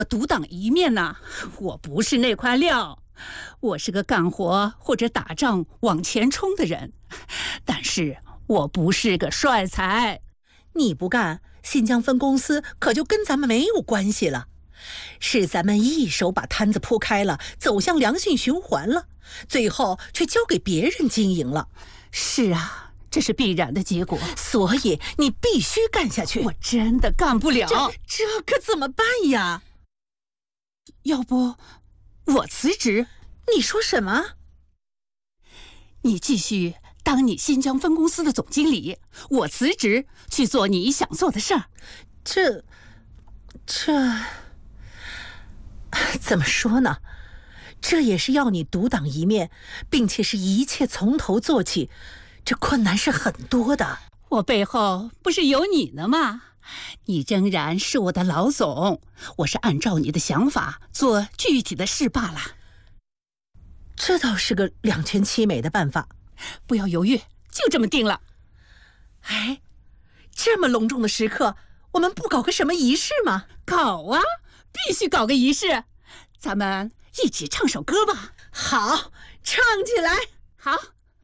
独当一面呐，我不是那块料，我是个干活或者打仗往前冲的人，但是我不是个帅才。 你不干，新疆分公司可就跟咱们没有关系了。是咱们一手把摊子铺开了，走向良性循环了，最后却交给别人经营了。 是啊，这是必然的结果， 所以你必须干下去。 我真的干不了。 这可怎么办呀？ 要不我辞职？ 你说什么？ 你继续当你新疆分公司的总经理，我辞职去做你想做的事儿。 这怎么说呢？这也是要你独当一面，并且是一切从头做起，这困难是很多的。 我背后不是有你呢吗？你仍然是我的老总，我是按照你的想法做具体的事罢了。 这倒是个两全其美的办法。 不要犹豫，就这么定了。 哎，这么隆重的时刻，我们不搞个什么仪式吗？ 搞啊，必须搞个仪式。咱们一起唱首歌吧。 好，唱起来。 好。